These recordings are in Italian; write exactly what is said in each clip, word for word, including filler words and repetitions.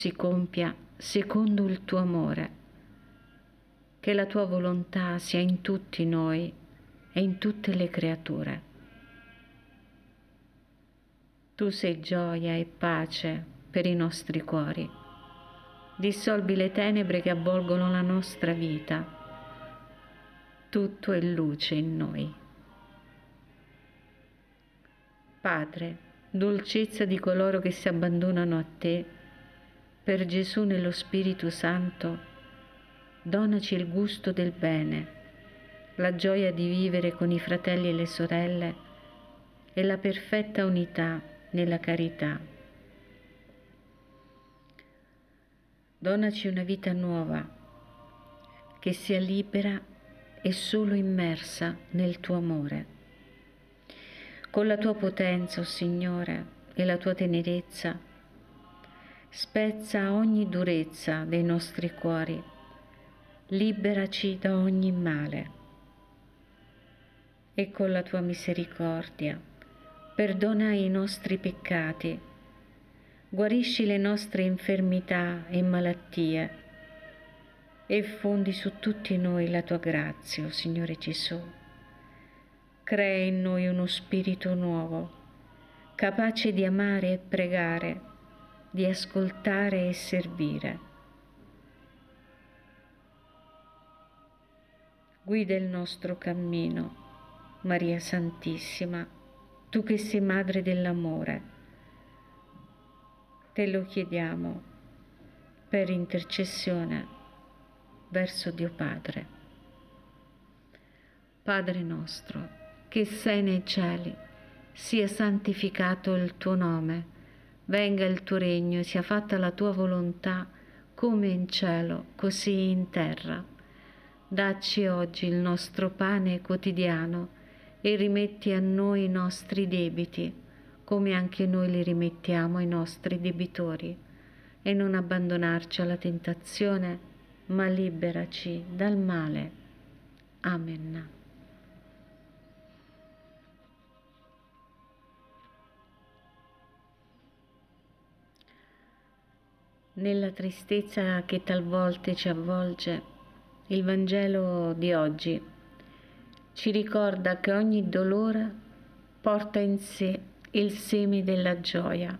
si compia secondo il tuo amore, che la tua volontà sia in tutti noi e in tutte le creature. Tu sei gioia e pace per i nostri cuori. Dissolvi le tenebre che avvolgono la nostra vita. Tutto è luce in noi. Padre, dolcezza di coloro che si abbandonano a te, per Gesù nello Spirito Santo, donaci il gusto del bene, la gioia di vivere con i fratelli e le sorelle e la perfetta unità nella carità. Donaci una vita nuova, che sia libera e solo immersa nel tuo amore. Con la tua potenza, o Signore, e la tua tenerezza, spezza ogni durezza dei nostri cuori, liberaci da ogni male. E con la tua misericordia, perdona i nostri peccati, guarisci le nostre infermità e malattie e fondi su tutti noi la tua grazia, o Signore Gesù. Crea in noi uno spirito nuovo, capace di amare e pregare, di ascoltare e servire. Guida il nostro cammino, Maria Santissima, tu che sei Madre dell'amore. Te lo chiediamo per intercessione verso Dio Padre. Padre nostro, che sei nei cieli, sia santificato il tuo nome. Venga il tuo regno e sia fatta la tua volontà, come in cielo, così in terra. Dacci oggi il nostro pane quotidiano e rimetti a noi i nostri debiti, come anche noi li rimettiamo ai nostri debitori. E non abbandonarci alla tentazione, ma liberaci dal male. Amen. Nella tristezza che talvolta ci avvolge, il Vangelo di oggi ci ricorda che ogni dolore porta in sé il seme della gioia.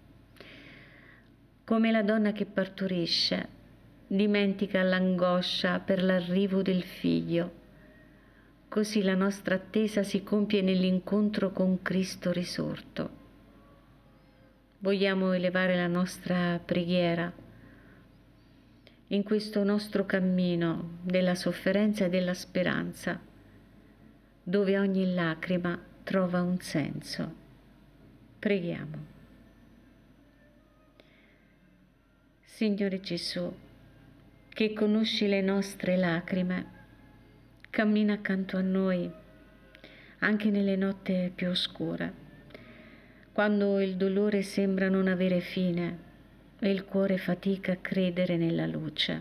Come la donna che partorisce dimentica l'angoscia per l'arrivo del figlio, così la nostra attesa si compie nell'incontro con Cristo risorto. Vogliamo elevare la nostra preghiera in questo nostro cammino della sofferenza e della speranza, dove ogni lacrima trova un senso. Preghiamo. Signore Gesù, che conosci le nostre lacrime, cammina accanto a noi anche nelle notti più oscure, quando il dolore sembra non avere fine e il cuore fatica a credere nella luce.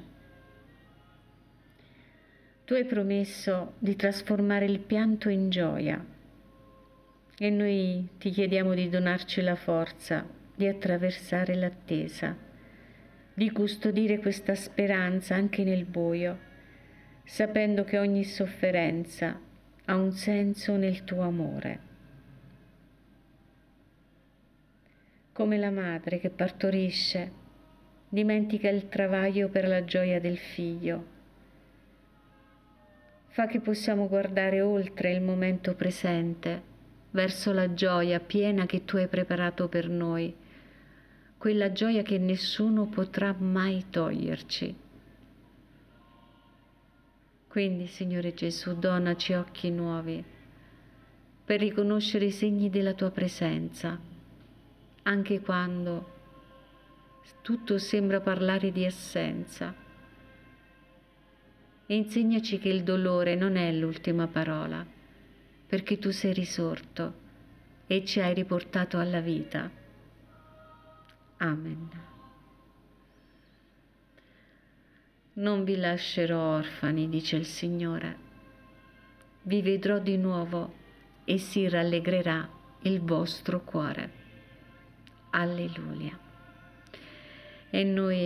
Tu hai promesso di trasformare il pianto in gioia e noi ti chiediamo di donarci la forza di attraversare l'attesa, di custodire questa speranza anche nel buio, sapendo che ogni sofferenza ha un senso nel tuo amore. Come la madre che partorisce dimentica il travaglio per la gioia del figlio. Fa che possiamo guardare oltre il momento presente, verso la gioia piena che tu hai preparato per noi, quella gioia che nessuno potrà mai toglierci. Quindi, Signore Gesù, donaci occhi nuovi per riconoscere i segni della tua presenza, anche quando tutto sembra parlare di assenza. E insegnaci che il dolore non è l'ultima parola, perché tu sei risorto e ci hai riportato alla vita. Amen. Non vi lascerò orfani, dice il Signore. Vi vedrò di nuovo e si rallegrerà il vostro cuore. Alleluia. e noi